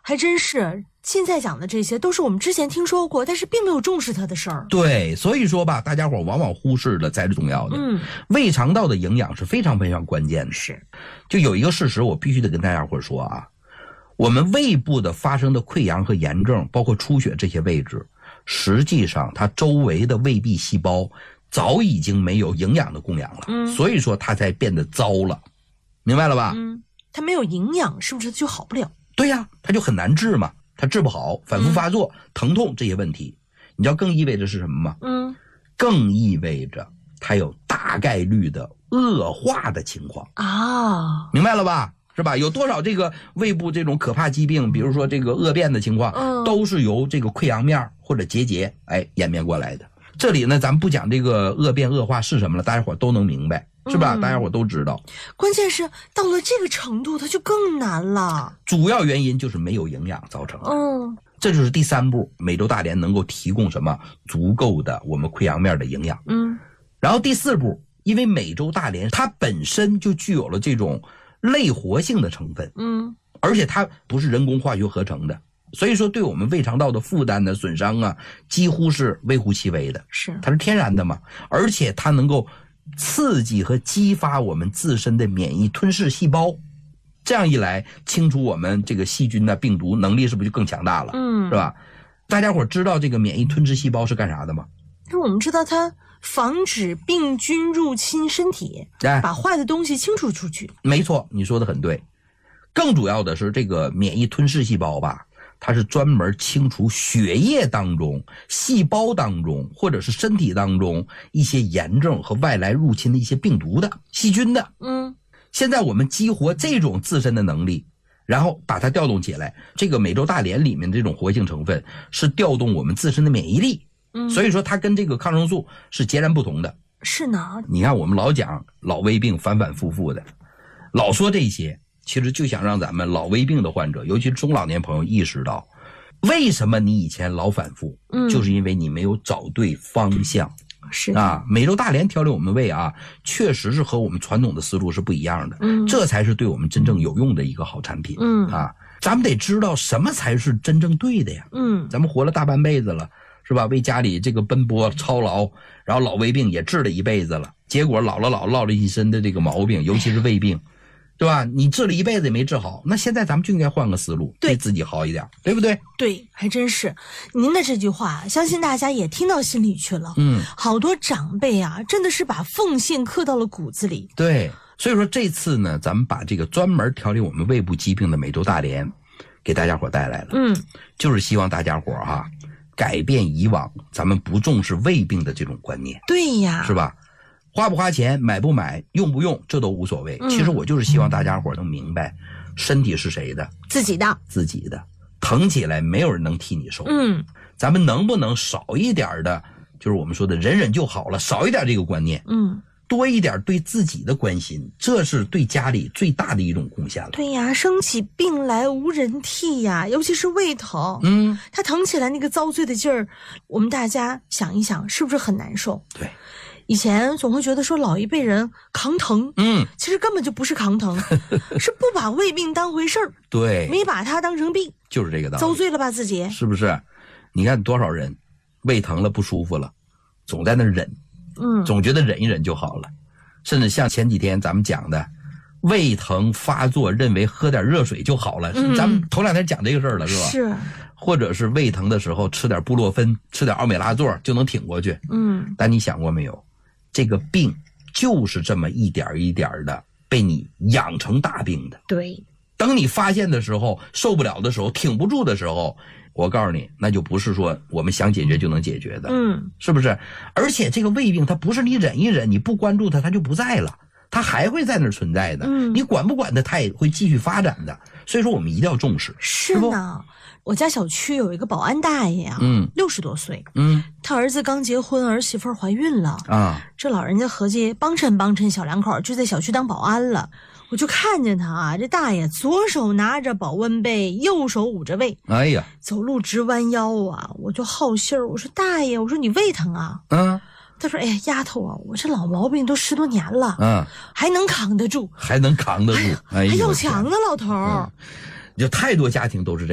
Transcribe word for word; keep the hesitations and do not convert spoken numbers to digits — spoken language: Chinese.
还真是。现在讲的这些都是我们之前听说过，但是并没有重视它的事儿。 对，所以说吧，大家伙往往忽视了才是重要的。 嗯， 胃肠道的营养是非常非常关键的。 是， 就有一个事实，我必须得跟大家伙说啊，我们胃部的发生的溃疡和炎症，包括出血这些位置，实际上它周围的胃壁细胞早已经没有营养的供养了， 嗯， 所以说它才变得糟了，明白了吧？ 嗯，它没有营养，是不是就好不了？ 对呀，它就很难治嘛。它治不好，反复发作、嗯、疼痛这些问题，你知道更意味着是什么吗？ 嗯， 更意味着它有大概率的恶化的情况啊， 明白了吧？是吧？有多少这个胃部这种可怕疾病，比如说这个恶变的情况， 嗯， 都是由这个溃疡面或者结节哎演变过来的。这里呢，咱们不讲这个恶变恶化是什么了，大家伙都能明白。是吧、嗯、大家伙都知道， 关键是到了这个程度它就更难了， 主要原因就是没有营养造成的。 嗯， 这就是第三步，美洲大莲能够提供什么足够的我们溃疡面的营养。 嗯， 然后第四步，因为美洲大莲它本身就具有了这种类活性的成分， 嗯， 而且它不是人工化学合成的，所以说对我们胃肠道的负担的损伤啊几乎是微乎其微的， 是它是天然的嘛，而且它能够刺激和激发我们自身的免疫吞噬细胞，这样一来清除我们这个细菌啊病毒能力是不是就更强大了？ 嗯， 是吧？大家伙知道这个免疫吞噬细胞是干啥的吗？ 那我们知道它防止病菌入侵身体， 哎， 把坏的东西清除出去。 没错，你说的很对。更主要的是这个免疫吞噬细胞吧，它是专门清除血液当中、细胞当中或者是身体当中一些炎症和外来入侵的一些病毒的、细菌的。 嗯， 现在我们激活这种自身的能力，然后把它调动起来。这个美洲大莲里面这种活性成分是调动我们自身的免疫力。 嗯， 所以说它跟这个抗生素是截然不同的。 是呢， 你看我们老讲老胃病反反复复的，老说这些，其实就想让咱们老胃病的患者，尤其是中老年朋友意识到，为什么你以前老反复， 嗯， 就是因为你没有找对方向。 是啊，美洲大莲调理我们胃啊，确实是和我们传统的思路是不一样的。 嗯， 这才是对我们真正有用的一个好产品。 嗯啊，咱们得知道什么才是真正对的呀。 嗯， 咱们活了大半辈子了，是吧？为家里这个奔波操劳，然后老胃病也治了一辈子了，结果老了老落了一身的这个毛病，尤其是胃病。对吧？你治了一辈子也没治好，那现在咱们就应该换个思路，对自己好一点，对不对？ 对，还真是。您的这句话，相信大家也听到心里去了。 嗯， 好多长辈啊，真的是把奉献刻到了骨子里。 对，所以说这次呢，咱们把这个专门调理我们胃部疾病的美洲大莲给大家伙带来了。 嗯， 就是希望大家伙哈、啊，改变以往咱们不重视胃病的这种观念。 对呀， 是吧？花不花钱，买不买，用不用，这都无所谓。 嗯、 其实我就是希望大家伙能明白，身体是谁的？ 自己的， 自己的。疼起来没有人能替你受。 嗯， 咱们能不能少一点的，就是我们说的忍忍就好了，少一点这个观念。 嗯， 多一点对自己的关心，这是对家里最大的一种贡献了。 对呀，生起病来无人替呀，尤其是胃疼。 嗯， 他疼起来那个遭罪的劲儿，我们大家想一想，是不是很难受？ 对。 以前总会觉得说老一辈人扛疼， 嗯， 其实根本就不是扛疼，是不把胃病当回事儿， 对， 没把它当成病， 就是这个道理， 遭罪了吧自己， 是不是？你看多少人胃疼了不舒服了，总在那忍， 嗯， 总觉得忍一忍就好了，甚至像前几天咱们讲的，胃疼发作认为喝点热水就好了，嗯、咱们头两天讲这个事儿了，是吧？ 是。 或者是胃疼的时候吃点布洛芬，吃点奥美拉唑就能挺过去， 嗯， 但你想过没有？这个病就是这么一点一点的被你养成大病的。 对， 等你发现的时候，受不了的时候，挺不住的时候，我告诉你，那就不是说我们想解决就能解决的。 嗯， 是不是？而且这个胃病它不是你忍一忍，你不关注它，它就不在了，它还会在那儿存在的。 嗯， 你管不管它，它也会继续发展的。所以说我们一定要重视。 是呢。我家小区有一个保安大爷啊， 嗯， 六十多岁， 嗯， 他儿子刚结婚，儿媳妇怀孕了啊， 这老人家合计帮衬帮衬小两口，就在小区当保安了。我就看见他啊，这大爷左手拿着保温杯，右手捂着胃， 哎呀， 走路直弯腰啊，我就好信儿，我说大爷，我说你胃疼啊？ 嗯， 他说哎呀丫头啊，我这老毛病都十多年了， 嗯， 还能扛得住， 还能扛得住， 哎、还要强啊老头儿。 嗯，就太多家庭都是这样。